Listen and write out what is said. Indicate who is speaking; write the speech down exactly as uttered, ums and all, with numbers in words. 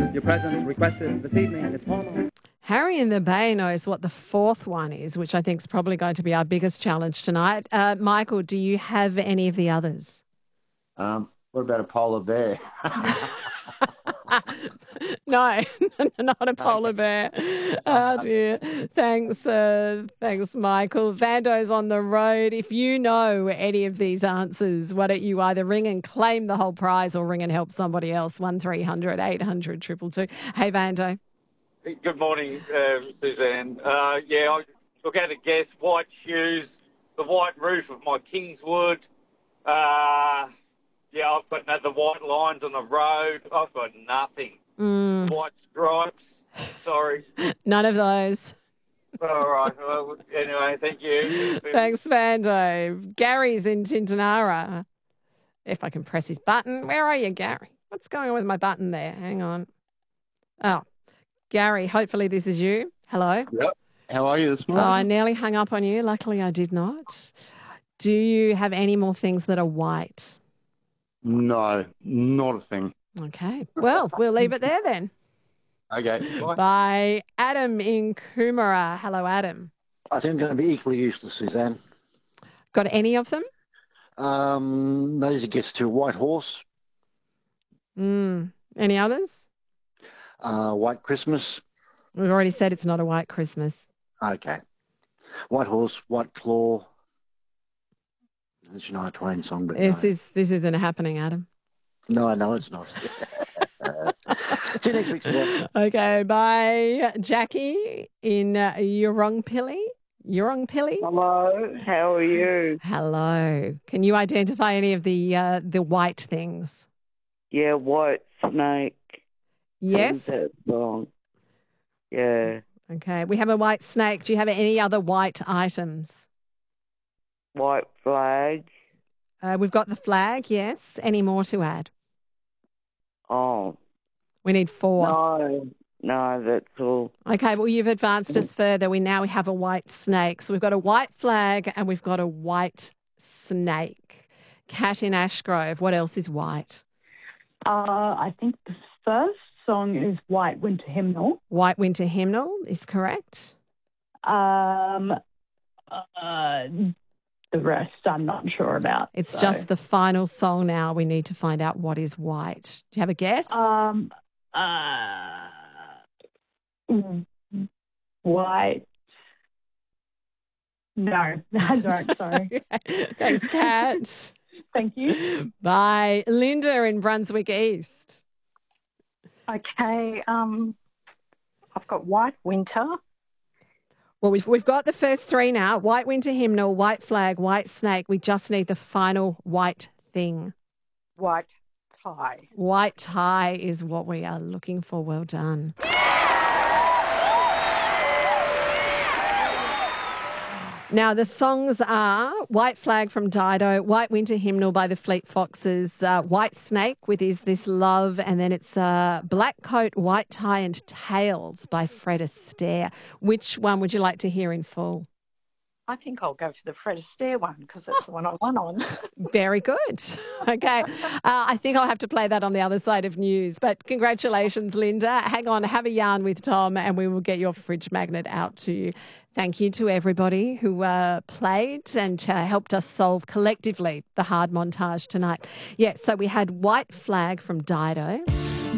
Speaker 1: Your presence requested this evening is formal.
Speaker 2: Harry in the Bay knows what the fourth one is, which I think is probably going to be our biggest challenge tonight. Uh, Michael, do you have any of the others?
Speaker 3: Um, what about a polar bear?
Speaker 2: No, not a polar bear. Oh, dear. Thanks, uh, thanks, Michael. Vando's on the road. If you know any of these answers, why don't you either ring and claim the whole prize or ring and help somebody else? one three hundred eight hundred two two two. Hey, Vando.
Speaker 4: Good morning, um, Suzanne. Uh, yeah, I look at a guess. White shoes, the white roof of my Kingswood. Uh, yeah, I've got no, the white lines on the road. I've got nothing.
Speaker 2: Mm.
Speaker 4: White stripes. Sorry.
Speaker 2: None of those.
Speaker 4: All right. Well, anyway, thank you.
Speaker 2: Thanks, Vando. Gary's in Tintinara. If I can press his button. Where are you, Gary? What's going on with my button there? Hang on. Oh. Gary, hopefully this is you. Hello.
Speaker 3: Yep. How are you this
Speaker 2: Oh,
Speaker 3: morning?
Speaker 2: I nearly hung up on you. Luckily, I did not. Do you have any more things that are white?
Speaker 3: No, not a thing.
Speaker 2: Okay. Well, we'll leave it there then.
Speaker 3: Okay. Bye.
Speaker 2: Bye. Adam in Coomera. Hello, Adam.
Speaker 5: I think I'm going to be equally useless, Suzanne.
Speaker 2: Got any of them?
Speaker 5: Um, those it gets to White Horse,
Speaker 2: Mm. Any others?
Speaker 5: uh, White Christmas.
Speaker 2: We've already said it's not a white Christmas.
Speaker 5: Okay. White Horse, White Claw. The Shania Twain song, but
Speaker 2: This
Speaker 5: no.
Speaker 2: is this isn't happening, Adam.
Speaker 5: No, no, it's not. See you next week, Suzanne.
Speaker 2: Okay, bye. Jackie in uh, Urongpilly. Urongpilly?
Speaker 6: Hello, how are you?
Speaker 2: Hello. Can you identify any of the uh, the white things?
Speaker 6: Yeah, White Snake.
Speaker 2: Yes.
Speaker 6: Sings that song. Yeah,
Speaker 2: Okay. We have a white snake. Do you have any other white items?
Speaker 6: White Flag.
Speaker 2: Uh, we've got the flag, yes. Any more to add?
Speaker 6: Oh,
Speaker 2: We need four.
Speaker 6: no, no, that's all.
Speaker 2: Okay, well, you've advanced us further. We now have a white snake. So we've got a white flag and we've got a white snake. Cat in Ashgrove. What else is white?
Speaker 7: Uh, I think the first song is White Winter Hymnal.
Speaker 2: White Winter Hymnal is correct.
Speaker 7: Um, uh, the rest I'm not sure about.
Speaker 2: It's
Speaker 7: so.
Speaker 2: just the final song now. We need to find out what is white. Do you have a guess?
Speaker 7: Um, uh, White. No, I don't, sorry.
Speaker 2: Thanks, Kat.
Speaker 7: Thank you.
Speaker 2: Bye. Linda in Brunswick East.
Speaker 8: Okay, um, I've got White Winter.
Speaker 2: Well, we've, we've got the first three now. White Winter Hymnal, White Flag, White Snake. We just need the final white thing.
Speaker 8: White Tie.
Speaker 2: White tie is what we are looking for. Well done. Now, the songs are White Flag from Dido, White Winter Hymnal by the Fleet Foxes, uh, White Snake with Is This Love, and then it's uh, Black Coat, White Tie and Tails by Fred Astaire. Which one would you like to hear in full?
Speaker 8: I think I'll go for the Fred Astaire one because that's the one I won on.
Speaker 2: Very good. Okay. Uh, I think I'll have to play that on the other side of news. But congratulations, Linda. Hang on, have a yarn with Tom and we will get your fridge magnet out to you. Thank you to everybody who uh, played and uh, helped us solve collectively the hard montage tonight. Yes, so we had White Flag from Dido.